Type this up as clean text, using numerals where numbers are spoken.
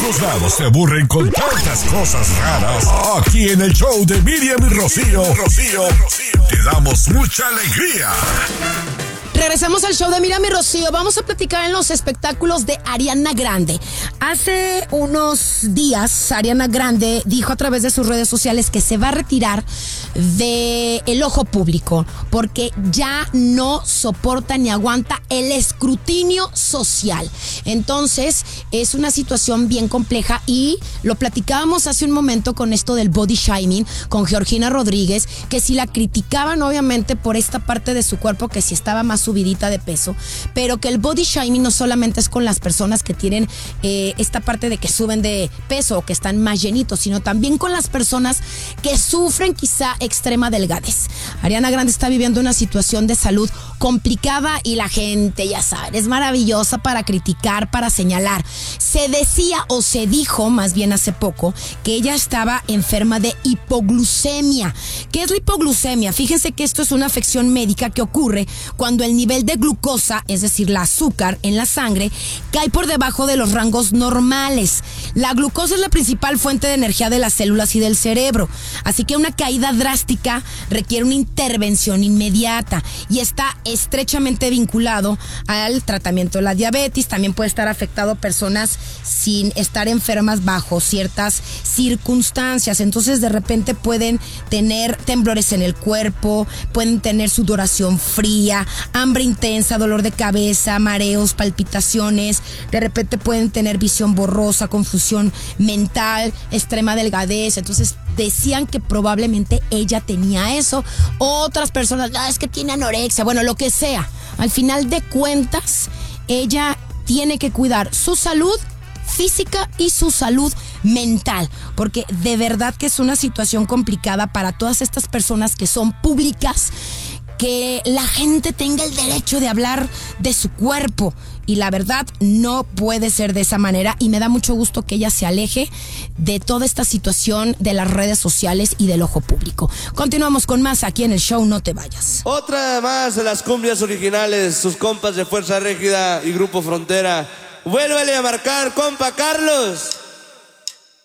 todos lados se aburren con tantas cosas raras. Aquí en el show de Miriam y Rocío, te damos mucha alegría. Regresamos al show de Miriam y Rocío. Vamos a platicar en los espectáculos de Ariana Grande. Hace unos días, Ariana Grande dijo a través de sus redes sociales que se va a retirar del ojo público porque ya no soporta ni aguanta el escrutinio social. Entonces, es una situación bien compleja y lo platicábamos hace un momento con esto del body shaming, con Georgina Rodríguez, que si la criticaban obviamente por esta parte de su cuerpo, que si estaba más subidita de peso, pero que el body shaming no solamente es con las personas que tienen esta parte de que suben de peso o que están más llenitos, sino también con las personas que sufren quizá extrema delgadez. Ariana Grande está viviendo una situación de salud complicada y la gente, ya saben, es maravillosa para criticar, para señalar. Se decía o se dijo, más bien hace poco, que ella estaba enferma de hipoglucemia. ¿Qué es la hipoglucemia? Fíjense que esto es una afección médica que ocurre cuando el nivel de glucosa, es decir, la azúcar en la sangre, cae por debajo de los rangos normales. La glucosa es la principal fuente de energía de las células y del cerebro, así que una caída drástica requiere una intervención inmediata y está estrechamente vinculado al tratamiento de la diabetes. También puede estar afectado a personas sin estar enfermas bajo ciertas circunstancias. Entonces, de repente pueden tener temblores en el cuerpo, pueden tener sudoración fría, hambre intensa, dolor de cabeza, mareos, palpitaciones. De repente pueden tener visión borrosa, confusión mental, extrema delgadez. Entonces, decían que probablemente ella tenía eso. Otras personas, es que tiene anorexia. Bueno, lo que sea. Al final de cuentas, ella tiene que cuidar su salud física y su salud mental, porque de verdad que es una situación complicada para todas estas personas que son públicas, que la gente tenga el derecho de hablar de su cuerpo. Y la verdad no puede ser de esa manera y me da mucho gusto que ella se aleje de toda esta situación de las redes sociales y del ojo público. Continuamos con más aquí en el show, no te vayas. Otra más de las cumbias originales, sus compas de Fuerza Régida y Grupo Frontera. Vuélvele a marcar, compa Carlos.